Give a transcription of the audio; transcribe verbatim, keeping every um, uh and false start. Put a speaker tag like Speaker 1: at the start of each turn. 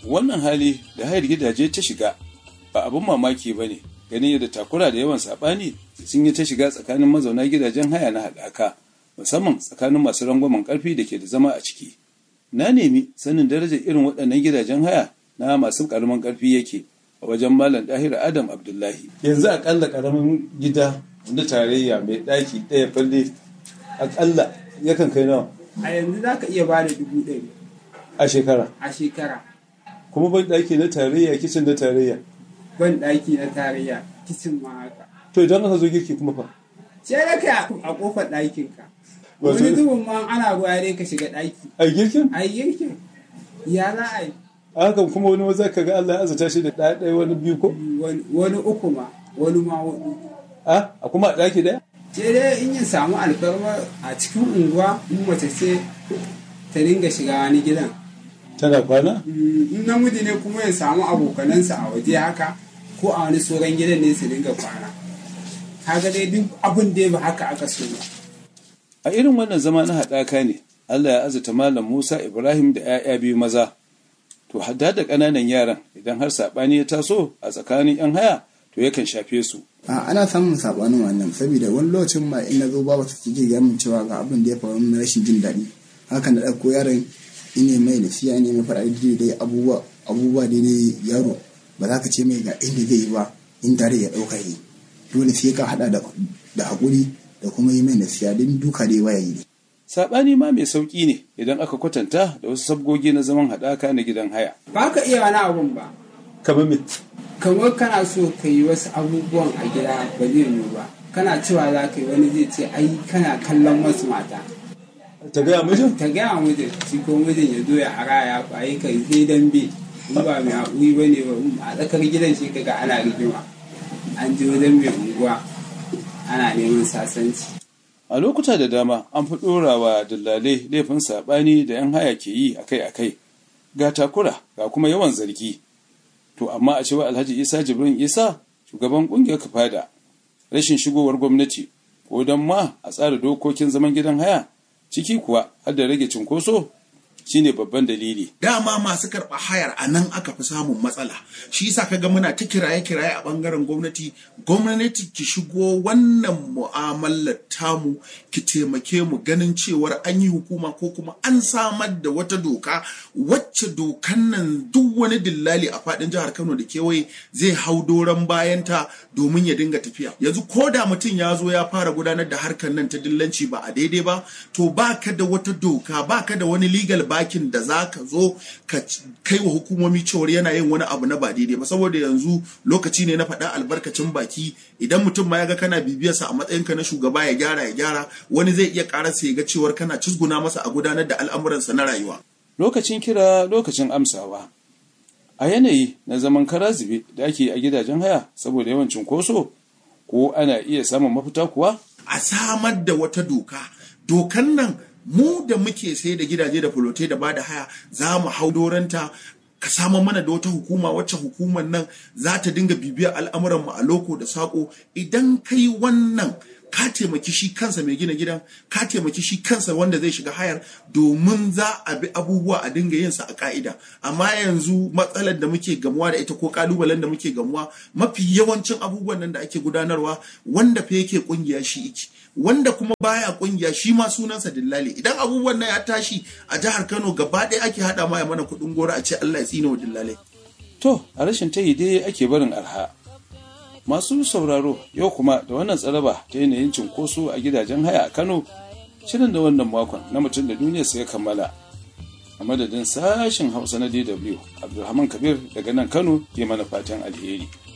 Speaker 1: wannan hali da hayar gidaje ta shiga ba abin mamaki ba ne, ganin yadda takura da yawan saɓani sun yi ta shiga tsakanin mazauna gidajen haya na haɗaka, musamman tsakanin masu rangwamen ƙarfi da ke da zama a ciki. Na nemi sanin darajar irin waɗannan gidajen haya na masu ƙaramin ƙarfi yake a wajen Malam Dahiru Adam Abdullahi. Yanzu aƙalla ƙaramin gida na tarayya mai ɗaki ɗaya falle aƙalla yakan kai nawa?
Speaker 2: A yanzu za ka iya ba da dubu ɗari.
Speaker 1: A shekara?
Speaker 2: A shekara.
Speaker 1: Kuma ban ɗaki na tarayya, kicin na tarayya?
Speaker 2: Ban ɗaki na tarayya, kicin ma haka.
Speaker 1: To idan aka zo girki kuma fa?
Speaker 2: Sai da ka a ƙofar ɗakinka. Wani zubin ma ana ruwa dai ka shiga ɗaki.
Speaker 1: A girkin?
Speaker 2: A girkin. Ya za a yi.
Speaker 1: A hakan kuma wani maza ka ga Allah ya azata shi da ɗaya ɗaya wani biyu ko?
Speaker 2: Wani uku ma, wani ma huɗu.
Speaker 1: A? A kuma a ɗaki ɗaya?
Speaker 2: Sai dai in ya samu alfarma a cikin unguwa in mace ce ta dinga shiga wani gidan.
Speaker 1: Tana kwana?
Speaker 2: In namiji ne kuma ya samu abokanansa a waje haka ko a wani sauran gidan ne su dinga kwana. Kaga dai duk abin da ba haka aka so ba.
Speaker 1: A irin wannan zama na haɗaka ne Allah ya azata Malam Musa Ibrahim da 'ya'ya biyu maza. To hadda da ƙananan yaran idan har saɓani ya taso a tsakanin 'yan haya to yakan shafe su.
Speaker 3: A ana samun saɓanin wannan saboda wani lokacin ma in na zo ba wata take gaya min cewa ga abin da ya faru na rashin jin daɗi. Haka na ɗauko yaron ine mai nasiya ne mai faɗa dai abubuwa abubuwa dai yaro ba za ka ce mai ga inda zai yi ba in tare ya ɗauka yi. Dole sai ka haɗa da haƙuri da kuma yi mai nasiya don duka dai waya yi.
Speaker 1: Saɓani ma mai sauƙi ne idan aka kwatanta da wasu sabgogi na zaman haɗaka na gidan haya.
Speaker 2: Ba ka iya wani abun ba.
Speaker 1: Kamar me?
Speaker 2: Kamar kana so ka yi wasu abubuwan a gida ba zai yiwu ba. Kana cewa za ka yi wani zai ce ai kana kallon wasu mata.
Speaker 1: Ta gaya mijin?
Speaker 2: Ta gaya mijin. Shi ko mijin ya zo ya haraya ku ai kai sai dambe. In ba mai haƙuri ba ne ba a tsakar gidan shi kaga ana rigima. An je wajen mai unguwa ana neman sasanci.
Speaker 1: A lokuta da dama an fi ɗorawa dillalai laifin saɓani da 'yan haya ke yi akai-akai, ga takura ga kuma yawan zargi. To amma a cewa Alhaji Isa Jibrin Isa, shugaban ƙungiyar Kafada, rashin shigowar gwamnati ko don ma a tsara dokokin zaman gidan haya, ciki kuwa har da rage cinkoso shine babban dalili.
Speaker 4: Dama masu karɓa hayar a nan aka fi samun matsala. Shi yasa kaga muna ta kiraye-kiraye a ɓangaren gwamnati. Gwamnati ki shigo wannan mu'amalar tamu ki taimake mu ganin cewar an yi hukuma ko kuma an samar da wata doka wacce dokan nan duk wani dillali a faɗin jihar Kano da kewaye zai hau doron bayanta domin ya dinga tafiya. Yanzu ko da mutum ya zo ya fara gudanar da harkar nan ta dillanci ba a daidai ba, to baka da wata doka, baka da wani legal bakin da za ka zo ka kai wa hukumomi cewar yana yin wani abu na ba daidai ba, saboda yanzu lokaci ne na faɗa albarkacin baki. Idan mutum ma ya ga kana bibiyarsa a matsayinka na shugaba ya gyara ya gyara, wani zai iya ƙararsa ya ga cewar kana cizguna masa a gudanar da al'amuransa na rayuwa.
Speaker 1: Lokacin kira lokacin amsawa. A yanayi na zaman kara zube da ake a gidajen haya saboda yawan cunkoso, ko ana iya samun mafita kuwa?
Speaker 4: A samar da wata doka. Dokan nan mu da muke sai da gidaje da fulote da bada haya za mu hau doranta, ka samar mana da wata hukuma wacce hukumar nan za ta dinga bibiyar al'amuran mu a loko da sako. Idan kai wannan ka taimaki shi kansa mai gina gidan, ka taimaki shi kansa wanda zai shiga hayar, domin za a bi abubuwa a dinga yin sa a ka'ida. Amma yanzu matsalar da muke gamuwa da ita ko kalubalen da muke gamuwa, mafi yawancin abubuwan nan da ake gudanarwa wanda fa yake kungiya shi iki, wanda kuma baya kungiya shi ma sunansa dillali. Idan abubuwan nan ya tashi a jihar Kano gaba ɗaya ake hada ma ya mana kuɗin gora a ce Allah ya tsine wa dillalai.
Speaker 1: To a rashin tayi dai ake barin arha. Masu sauraro, yau kuma da wannan tsaraba ta yanayin cinkoso a gidajen haya a Kano, shirin da wannan makon na mutum da duniya sai ya kammala. A madadin sashen Hausa na D W, Abdulrahman Kabir daga nan Kano ke mana fatan alheri.